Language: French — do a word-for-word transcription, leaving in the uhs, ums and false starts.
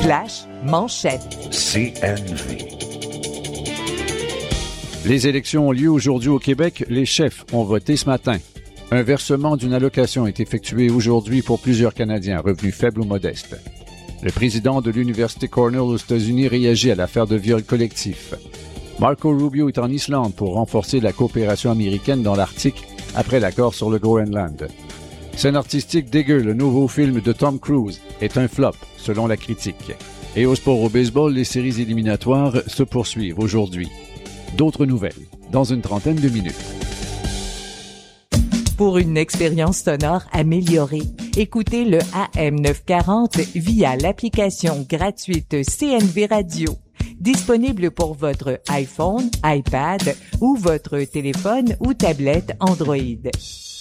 Flash manchette. C N V. Les élections ont lieu aujourd'hui au Québec. Les chefs ont voté ce matin. Un versement d'une allocation est effectué aujourd'hui pour plusieurs Canadiens, revenus faibles ou modestes. Le président de l'Université Cornell aux États-Unis réagit à l'affaire de viol collectif. Marco Rubio est en Islande pour renforcer la coopération américaine dans l'Arctique après l'accord sur le Groenland. Scène artistique dégueu, le nouveau film de Tom Cruise est un flop, selon la critique. Et au sport au baseball, les séries éliminatoires se poursuivent aujourd'hui. D'autres nouvelles, dans une trentaine de minutes. Pour une expérience sonore améliorée, écoutez le A M neuf cent quarante via l'application gratuite C N V Radio. Disponible pour votre iPhone, iPad ou votre téléphone ou tablette Android.